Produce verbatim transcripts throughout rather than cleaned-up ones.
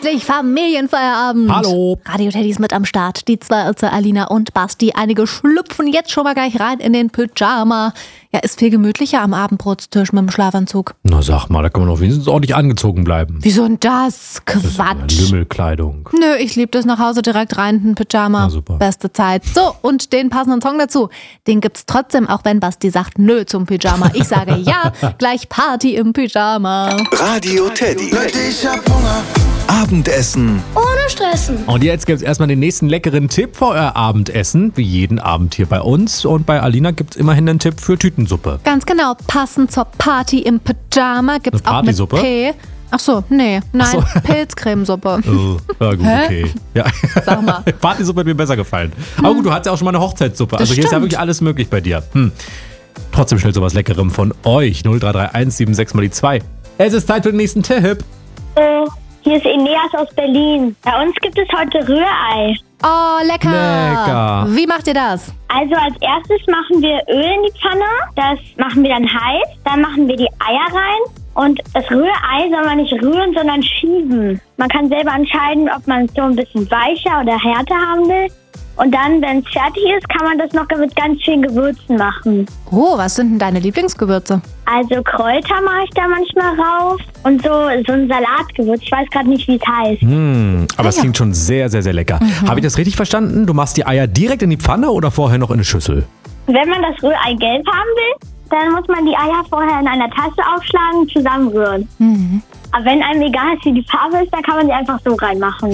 endlich Familienfeierabend. Hallo. Radio Teddy ist mit am Start. Die zwei, also Alina und Basti. Einige schlüpfen jetzt schon mal gleich rein in den Pyjama. Ja, ist viel gemütlicher am Abendbrotstisch mit dem Schlafanzug. Na sag mal, da kann man doch wenigstens ordentlich angezogen bleiben. Wieso denn das? Quatsch. Das ist ja Lümmelkleidung. Nö, ich lieb das nach Hause direkt rein in den Pyjama. Na super. Beste Zeit. So, und den passenden Song dazu, den gibt's trotzdem, auch wenn Basti sagt nö zum Pyjama. Ich sage ja, gleich Party im Pyjama. Radio Teddy. Ich hab Hunger. Abendessen. Ohne Stressen. Und jetzt gibt's erstmal den nächsten leckeren Tipp für euer Abendessen, wie jeden Abend hier bei uns. Und bei Alina gibt's immerhin einen Tipp für Tütensuppe. Ganz genau, passend zur Party im Pyjama gibt's Eine auch mit Partysuppe? P. Ach so, nee, nein, so. Pilzcremesuppe. Oh, ja gut, okay. Ja. Sag mal. Partysuppe hat mir besser gefallen. Aber gut, du hattest ja auch schon mal eine Hochzeitssuppe. Also hier ist ja stimmt. wirklich alles möglich bei dir. Hm. Trotzdem schnell sowas Leckerem von euch. null drei drei eins sieben sechs mal die zwei. Es ist Zeit für den nächsten Tipp. Äh, hier ist Eneas aus Berlin. Bei uns gibt es heute Rührei. Oh, lecker. Lecker. Wie macht ihr das? Also als erstes machen wir Öl in die Pfanne. Das machen wir dann heiß. Dann machen wir die Eier rein. Und das Rührei soll man nicht rühren, sondern schieben. Man kann selber entscheiden, ob man es so ein bisschen weicher oder härter haben will. Und dann, wenn es fertig ist, kann man das noch mit ganz vielen Gewürzen machen. Oh, was sind denn deine Lieblingsgewürze? Also Kräuter mache ich da manchmal rauf. Und so, so ein Salatgewürz. Ich weiß gerade nicht, wie es heißt. Hm, aber es ja. klingt schon sehr, sehr, sehr lecker. Mhm. Habe ich das richtig verstanden? Du machst die Eier direkt in die Pfanne oder vorher noch in eine Schüssel? Wenn man das Rührei gelb haben will, dann muss man die Eier vorher in einer Tasse aufschlagen und zusammenrühren. Mhm. Aber wenn einem egal ist, wie die Farbe ist, dann kann man sie einfach so reinmachen.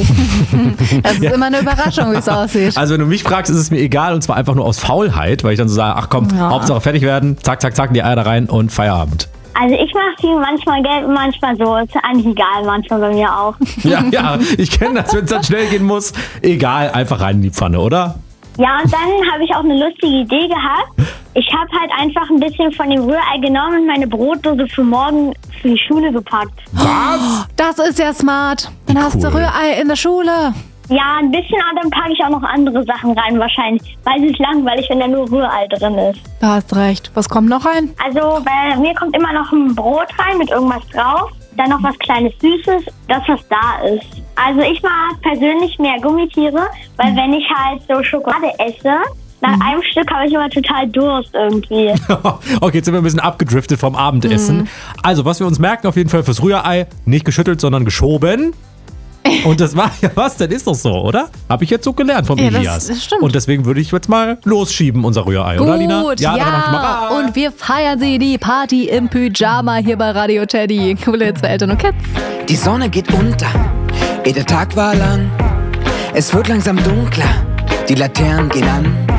Das ist immer eine Überraschung, wie es aussieht. Also wenn du mich fragst, ist es mir egal und zwar einfach nur aus Faulheit, weil ich dann so sage, ach komm, Ja. Hauptsache fertig werden, zack, zack, zack, die Eier da rein und Feierabend. Also ich mache sie manchmal gelb und manchmal so. Ist eigentlich egal, manchmal bei mir auch. Ja, ja, ich kenne das, wenn es dann schnell gehen muss. Egal, einfach rein in die Pfanne, oder? Ja, und dann habe ich auch eine lustige Idee gehabt. Ich habe halt einfach ein bisschen von dem Rührei genommen und meine Brotdose für morgen für die Schule gepackt. Was? Das ist ja smart. Dann Wie hast du cool. Rührei in der Schule. Ja, ein bisschen, aber dann packe ich auch noch andere Sachen rein wahrscheinlich. Weil es ist langweilig, wenn da nur Rührei drin ist. Du hast recht. Was kommt noch rein? Also bei mir kommt immer noch ein Brot rein mit irgendwas drauf. Dann noch was kleines Süßes, das was da ist. Also ich mag persönlich mehr Gummitiere, weil wenn ich halt so Schokolade esse, nach Mhm. einem Stück habe ich immer total Durst irgendwie. Okay, jetzt sind wir ein bisschen abgedriftet vom Abendessen. Mhm. Also, was wir uns merken auf jeden Fall fürs Rührei, nicht geschüttelt, sondern geschoben. Und das war ja was, das ist doch so, oder? Habe ich jetzt so gelernt vom Ja, das- Elias. das stimmt. Und deswegen würde ich jetzt mal losschieben, unser Rührei, oder Lina? Gut, ja. ja. Dann mach ich mal rein. Und wir feiern sie, die Party im Pyjama hier bei Radio Teddy. Coole Hits für Eltern und Kids. Die Sonne geht unter, eh der Tag war lang. Es wird langsam dunkler, die Laternen gehen an.